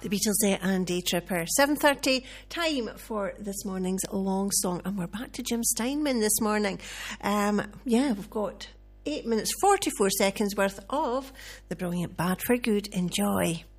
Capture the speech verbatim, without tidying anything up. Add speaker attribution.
Speaker 1: The Beatles there and Day Tripper. seven thirty, time for this morning's long song. And we're back to Jim Steinman this morning. Um, yeah, we've got eight minutes, forty-four seconds worth of the brilliant Bad for Good. Enjoy.